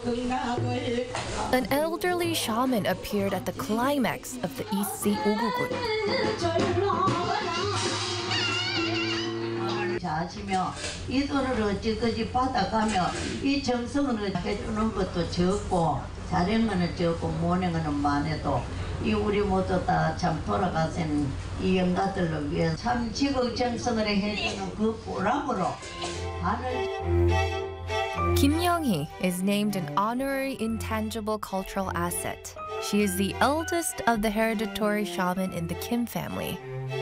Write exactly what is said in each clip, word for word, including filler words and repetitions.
An elderly shaman appeared at the climax of the East Sea 오구군. 자시며 이 돈을 어찌든지 받아가며 이 정성을 해주는 것도 적고 잘한 거는 적고 못한 거는 많아도 이 우리 모두 다 참 돌아가신 이 영가들을 위해 참 지극정성을 해주는 그 보람으로 하늘. Kim Young-hee is named an honorary intangible cultural asset. She is the eldest of the hereditary shaman in the Kim family.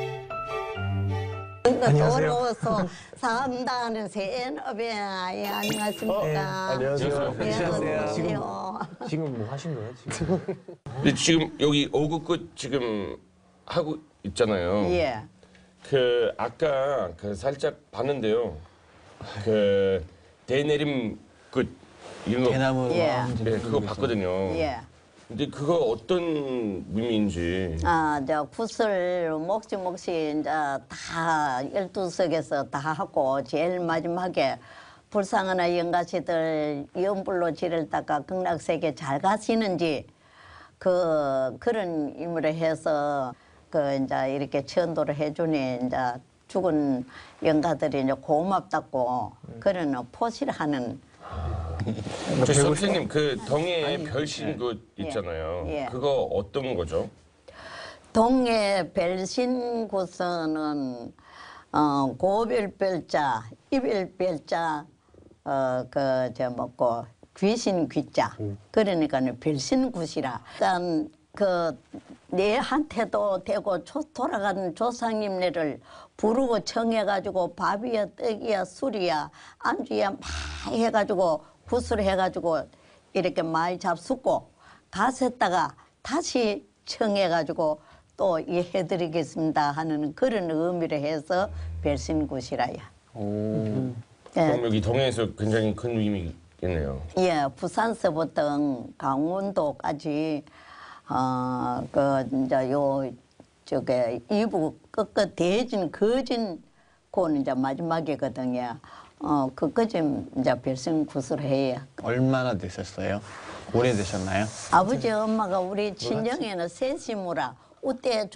돌아와서 산다는 새업에 예, 안녕하십니까. 안녕하세요. 예, 안녕하세요. 지금, 지금 뭐 하신 거예요, 지금? 근데 지금 여기 오구끝 지금 하고 있잖아요. 예. 그 아까 그 살짝 봤는데요. 그 대내림 끝 이런 거. 대나무. 예. 네, 그거 봤거든요. 예. 근데 그거 어떤 의미인지. 아, 저 구슬 몫이 몫이 이제 다 열두 석에서 다 하고 제일 마지막에 불쌍한 영가씨들 연불로 지를 닦아 극락세계 잘 가시는지 그 그런 의미로 해서 그 이제 이렇게 천도를 해주니 이제 죽은 영가들이 이제 고맙다고 그런 포시를 하는. 저 선생님 그 덩에 별신 그 있잖아요. 예. 그거 어떤 거죠? 동해 별신구서는 어, 고별별자, 이별별자, 어, 그, 저, 뭐고, 귀신 귀자. 그러니까 별신굿이라. 일단, 그, 내한테도 되고, 조, 돌아가는 조상님네를 부르고 청해가지고, 밥이야, 떡이야, 술이야, 안주야, 막 해가지고, 굿을 해가지고, 이렇게 많이 잡수고, 가셨다가 다시 청해가지고, 또 해드리겠습니다 하는 그런 의미를 해서 별신굿이라야. 오. 예. 그럼 여기 동해에서 굉장히 큰 의미겠네요. 예, 부산서부터 강원도까지 어, 그 이제 요 저게 이부 끝끝 대진 거진 고는 이제 마지막이거든요. 어, 그까지 이제 별신굿을 해요. 얼마나 되셨어요? 오래되셨나요? 아버지 엄마가 우리 친정에는 셋이무라. 우때